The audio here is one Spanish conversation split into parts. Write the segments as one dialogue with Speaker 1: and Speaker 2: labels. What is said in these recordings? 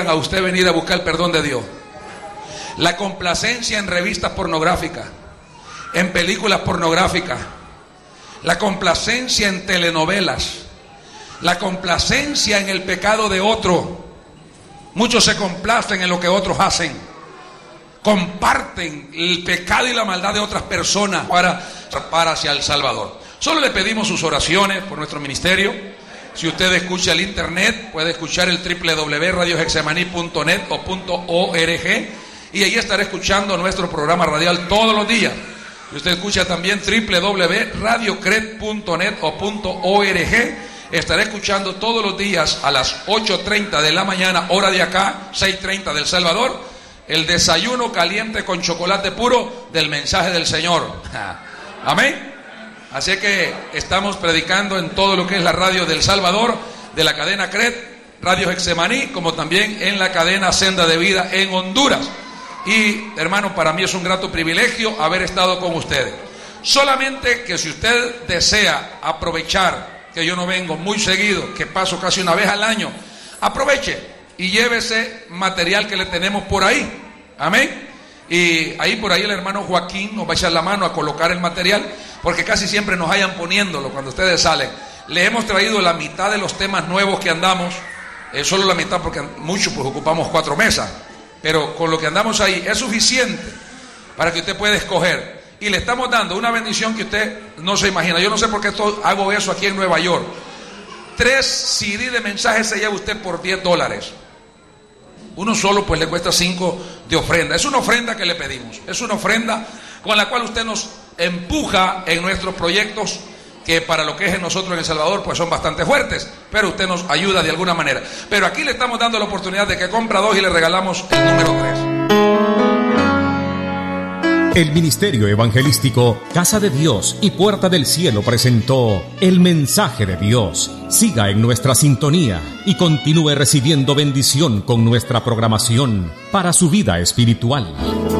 Speaker 1: a usted venir a buscar el perdón de Dios. La complacencia en revistas pornográficas, en películas pornográficas, la complacencia en telenovelas, la complacencia en el pecado de otro. Muchos se complacen en lo que otros hacen, comparten el pecado y la maldad de otras personas para hacia el Salvador. Solo le pedimos sus oraciones por nuestro ministerio. Si usted escucha el internet, puede escuchar el www.radiohexemaní.net o .org, y ahí estará escuchando nuestro programa radial todos los días. Si usted escucha también www.radiocred.net o .org, estará escuchando todos los días a las 8:30 de la mañana, hora de acá, 6:30 del Salvador, el desayuno caliente con chocolate puro del mensaje del Señor. Amén. Así que estamos predicando en todo lo que es la radio del Salvador, de la cadena CRED, Radio Hexemaní, como también en la cadena Senda de Vida en Honduras. Y hermano, para mí es un grato privilegio haber estado con ustedes. Solamente que si usted desea aprovechar, que yo no vengo muy seguido, que paso casi una vez al año, aproveche y llévese material que le tenemos por ahí. Amén. Y ahí por ahí el hermano Joaquín nos va a echar la mano a colocar el material, porque casi siempre nos hayan poniéndolo cuando ustedes salen. Le hemos traído la mitad de los temas nuevos que andamos, solo la mitad porque mucho pues ocupamos 4 mesas, pero con lo que andamos ahí es suficiente para que usted pueda escoger. Y le estamos dando una bendición que usted no se imagina. Yo no sé por qué hago eso aquí en Nueva York. 3 CD de mensajes se lleva usted por $10. Uno solo pues le cuesta 5 de ofrenda. Es una ofrenda que le pedimos. Es una ofrenda con la cual usted nos empuja en nuestros proyectos, que para lo que es en nosotros en El Salvador pues son bastante fuertes, pero usted nos ayuda de alguna manera. Pero aquí le estamos dando la oportunidad de que compra 2 y le regalamos el número 3.
Speaker 2: El Ministerio Evangelístico Casa de Dios y Puerta del Cielo presentó El Mensaje de Dios. Siga en nuestra sintonía y continúe recibiendo bendición con nuestra programación para su vida espiritual.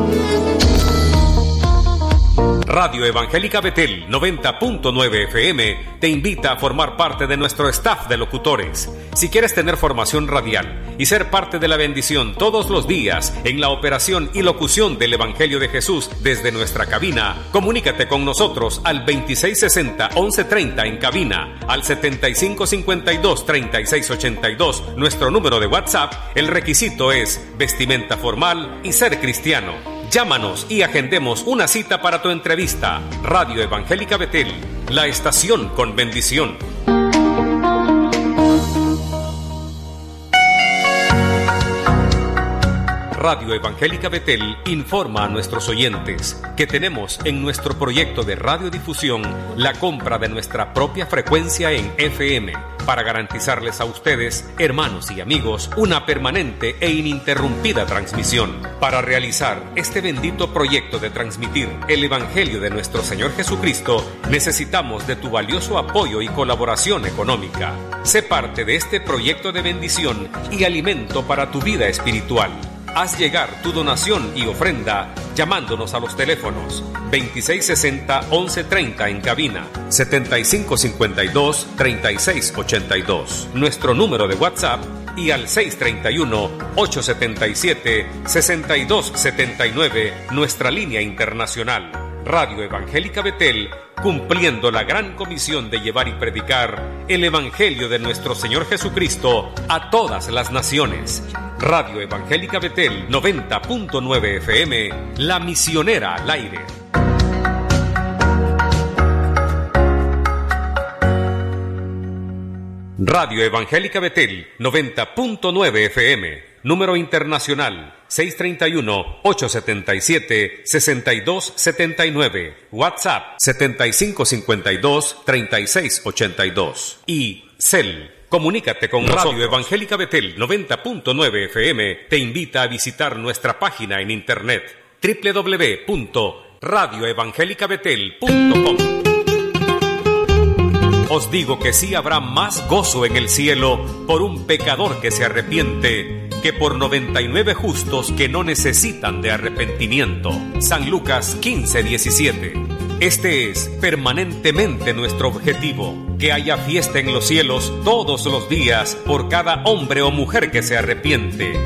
Speaker 2: Radio Evangélica Betel 90.9 FM te invita a formar parte de nuestro staff de locutores. Si quieres tener formación radial y ser parte de la bendición todos los días en la operación y locución del Evangelio de Jesús desde nuestra cabina, comunícate con nosotros al 2660-1130 en cabina, al 7552-3682, nuestro número de WhatsApp. El requisito es vestimenta formal y ser cristiano. Llámanos y agendemos una cita para tu entrevista. Radio Evangélica Betel, la estación con bendición. Radio Evangélica Betel informa a nuestros oyentes que tenemos en nuestro proyecto de radiodifusión la compra de nuestra propia frecuencia en FM para garantizarles a ustedes, hermanos y amigos, una permanente e ininterrumpida transmisión. Para realizar este bendito proyecto de transmitir el Evangelio de nuestro Señor Jesucristo, necesitamos de tu valioso apoyo y colaboración económica. Sé parte de este proyecto de bendición y alimento para tu vida espiritual. Haz llegar tu donación y ofrenda llamándonos a los teléfonos 2660-1130 en cabina, 7552-3682, nuestro número de WhatsApp, y al 631-877-6279, nuestra línea internacional. Radio Evangélica Betel, cumpliendo la gran comisión de llevar y predicar el Evangelio de nuestro Señor Jesucristo a todas las naciones. Radio Evangélica Betel 90.9 FM, la misionera al aire. Radio Evangélica Betel 90.9 FM, número internacional 631-877-6279, WhatsApp 7552-3682 y CEL. Comunícate con nosotros. Radio Evangélica Betel 90.9 FM te invita a visitar nuestra página en internet www.radioevangelicabetel.com. Os digo que sí habrá más gozo en el cielo por un pecador que se arrepiente que por 99 justos que no necesitan de arrepentimiento. San Lucas 15:17. Este es permanentemente nuestro objetivo, que haya fiesta en los cielos todos los días por cada hombre o mujer que se arrepiente.